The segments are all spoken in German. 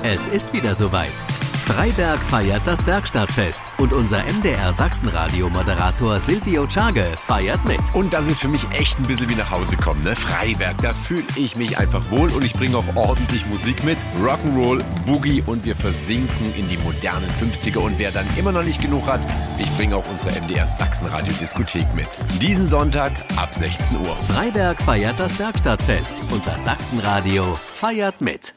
Es ist wieder soweit. Freiberg feiert das Bergstadtfest und unser MDR Sachsenradio-Moderator Silvio Czage feiert mit. Und das ist für mich echt ein bisschen wie nach Hause kommen, ne? Freiberg, da fühle ich mich einfach wohl und ich bringe auch ordentlich Musik mit. Rock'n'Roll, Boogie und wir versinken in die modernen 50er. Und wer dann immer noch nicht genug hat, ich bringe auch unsere MDR Sachsenradio-Diskothek mit. Diesen Sonntag ab 16 Uhr. Freiberg feiert das Bergstadtfest und das Sachsenradio feiert mit.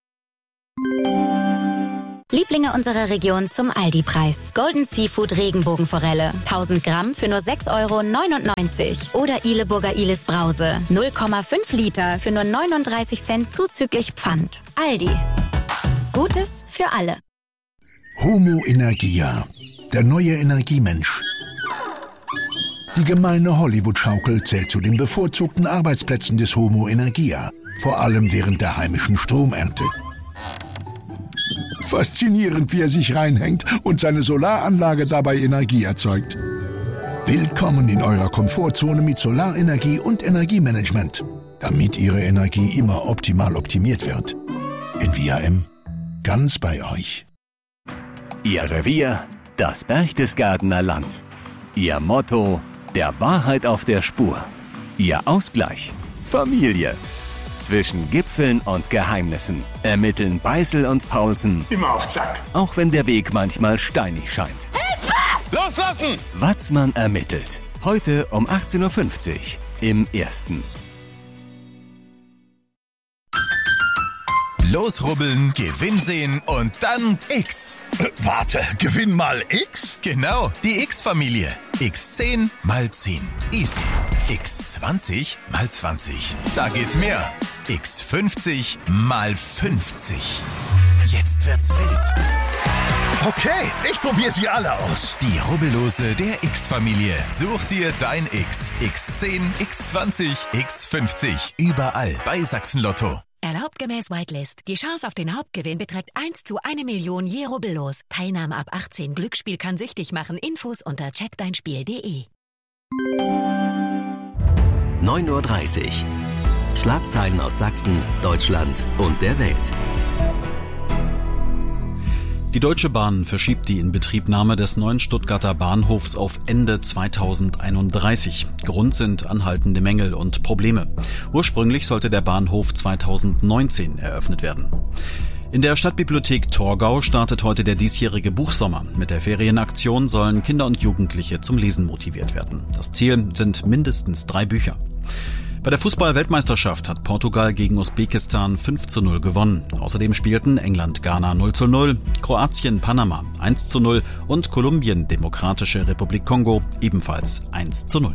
Lieblinge unserer Region zum Aldi-Preis. Golden Seafood Regenbogenforelle. 1000 Gramm für nur 6,99 €. Oder Ileburger Ilis Brause. 0,5 Liter für nur 39 Cent zuzüglich Pfand. Aldi. Gutes für alle. Homo Energia. Der neue Energiemensch. Die gemeine Hollywood-Schaukel zählt zu den bevorzugten Arbeitsplätzen des Homo Energia. Vor allem während der heimischen Stromernte. Faszinierend, wie er sich reinhängt und seine Solaranlage dabei Energie erzeugt. Willkommen in eurer Komfortzone mit Solarenergie und Energiemanagement, damit Ihre Energie immer optimal optimiert wird. NVAM, ganz bei euch. Ihr Revier, das Berchtesgadener Land. Ihr Motto, der Wahrheit auf der Spur. Ihr Ausgleich, Familie. Zwischen Gipfeln und Geheimnissen ermitteln Beißel und Paulsen. Immer auf Zack. Auch wenn der Weg manchmal steinig scheint. Hilfe! Loslassen! Watzmann ermittelt. Heute um 18:50 Uhr im Ersten. Losrubbeln, Gewinn sehen und dann X. Warte, Gewinn mal X? Genau, die X-Familie. X10 mal 10. Easy. X20 mal 20. Da geht's mehr. X50 mal 50. Jetzt wird's wild. Okay, ich probiere sie alle aus. Die Rubbellose der X-Familie. Such dir dein X. X10, X20, X50. Überall bei Sachsen-Lotto. Erlaubt gemäß Whitelist. Die Chance auf den Hauptgewinn beträgt 1 zu 1 Million je Rubbellos. Teilnahme ab 18. Glücksspiel kann süchtig machen. Infos unter checkdeinspiel.de. 9:30 Uhr. Schlagzeilen aus Sachsen, Deutschland und der Welt. Die Deutsche Bahn verschiebt die Inbetriebnahme des neuen Stuttgarter Bahnhofs auf Ende 2031. Grund sind anhaltende Mängel und Probleme. Ursprünglich sollte der Bahnhof 2019 eröffnet werden. In der Stadtbibliothek Torgau startet heute der diesjährige Buchsommer. Mit der Ferienaktion sollen Kinder und Jugendliche zum Lesen motiviert werden. Das Ziel sind mindestens 3 Bücher. Bei der Fußball-Weltmeisterschaft hat Portugal gegen Usbekistan 5:0 gewonnen. Außerdem spielten England-Ghana 0:0, Kroatien-Panama 1:0 und Kolumbien-Demokratische Republik Kongo ebenfalls 1:0.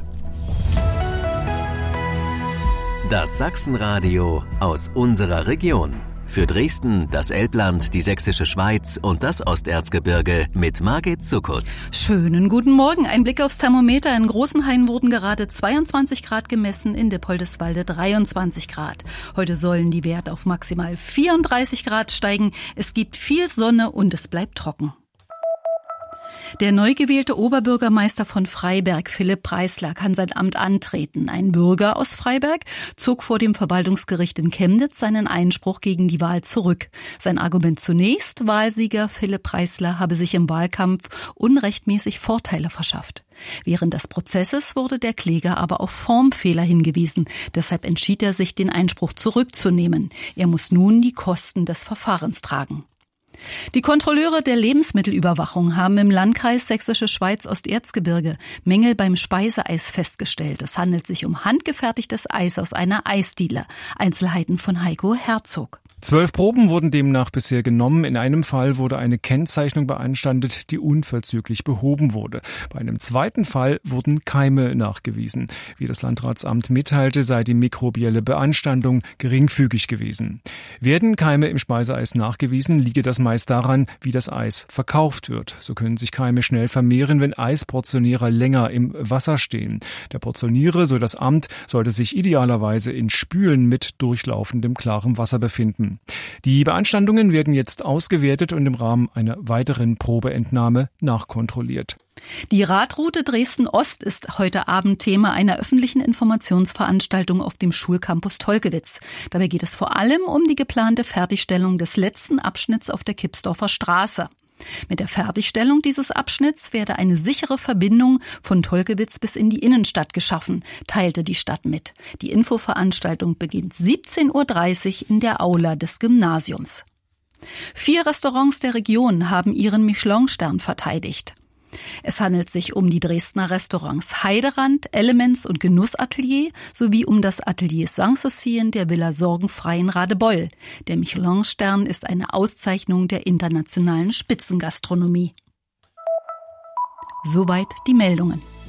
Das Sachsenradio aus unserer Region. Für Dresden, das Elbland, die Sächsische Schweiz und das Osterzgebirge mit Margit Zuckert. Schönen guten Morgen. Ein Blick aufs Thermometer. In Großenhain wurden gerade 22 Grad gemessen, in Dippoldiswalde 23 Grad. Heute sollen die Werte auf maximal 34 Grad steigen. Es gibt viel Sonne und es bleibt trocken. Der neu gewählte Oberbürgermeister von Freiberg, Philipp Preisler, kann sein Amt antreten. Ein Bürger aus Freiberg zog vor dem Verwaltungsgericht in Chemnitz seinen Einspruch gegen die Wahl zurück. Sein Argument zunächst: Wahlsieger Philipp Preisler habe sich im Wahlkampf unrechtmäßig Vorteile verschafft. Während des Prozesses wurde der Kläger aber auf Formfehler hingewiesen. Deshalb entschied er sich, den Einspruch zurückzunehmen. Er muss nun die Kosten des Verfahrens tragen. Die Kontrolleure der Lebensmittelüberwachung haben im Landkreis Sächsische Schweiz Osterzgebirge Mängel beim Speiseeis festgestellt. Es handelt sich um handgefertigtes Eis aus einer Eisdiele. Einzelheiten von Heiko Herzog. 12 Proben wurden demnach bisher genommen. In einem Fall wurde eine Kennzeichnung beanstandet, die unverzüglich behoben wurde. Bei einem zweiten Fall wurden Keime nachgewiesen. Wie das Landratsamt mitteilte, sei die mikrobielle Beanstandung geringfügig gewesen. Werden Keime im Speiseeis nachgewiesen, liege das meist daran, wie das Eis verkauft wird. So können sich Keime schnell vermehren, wenn Eisportionierer länger im Wasser stehen. Der Portioniere, so das Amt, sollte sich idealerweise in Spülen mit durchlaufendem klarem Wasser befinden. Die Beanstandungen werden jetzt ausgewertet und im Rahmen einer weiteren Probeentnahme nachkontrolliert. Die Radroute Dresden-Ost ist heute Abend Thema einer öffentlichen Informationsveranstaltung auf dem Schulcampus Tolkewitz. Dabei geht es vor allem um die geplante Fertigstellung des letzten Abschnitts auf der Kipsdorfer Straße. Mit der Fertigstellung dieses Abschnitts werde eine sichere Verbindung von Tolkewitz bis in die Innenstadt geschaffen, teilte die Stadt mit. Die Infoveranstaltung beginnt 17:30 Uhr in der Aula des Gymnasiums. 4 Restaurants der Region haben ihren Michelin-Stern verteidigt. Es handelt sich um die Dresdner Restaurants Heiderand, Elements und Genussatelier sowie um das Atelier Sanssouci in der Villa Sorgenfrei in Radebeul. Der Michelin-Stern ist eine Auszeichnung der internationalen Spitzengastronomie. Soweit die Meldungen.